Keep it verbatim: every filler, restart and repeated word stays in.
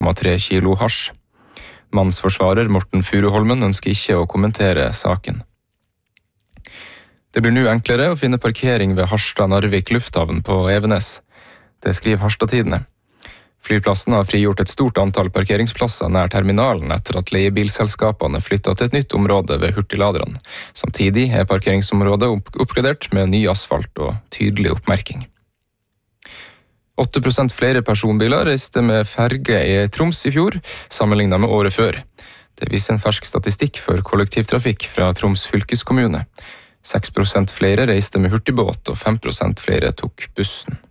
komma tre kilo hasj. Mannens forsvarer Morten Furuholmen ønsker ikke å kommentere saken. Det blir nå enklere å finne parkering ved Harstad-Narvik lufthavn på Evenes. Det skriver Harstad-tidene. Flyplassen har frigjort et stort antall parkeringsplasser nær terminalen etter at leiebilselskapene flyttet til et nytt område ved hurtigladerne. Samtidig er parkeringsområdet oppgradert med ny asfalt og tydelig oppmerking. åtte prosent flere personbiler reiste med ferge i Troms i fjor, sammenlignet med året før. Det viser en fersk statistikk for kollektivtrafikk fra Troms fylkeskommune. seks prosent flere reiste med hurtigbåt, og fem prosent flere tok bussen.